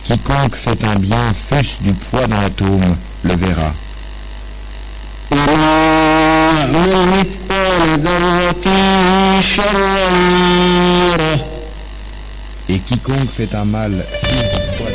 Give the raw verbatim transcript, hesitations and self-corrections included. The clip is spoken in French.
Quiconque fait un bien, fût-ce du poids d'un atome, le verra. Et quiconque fait un mal, fût-ce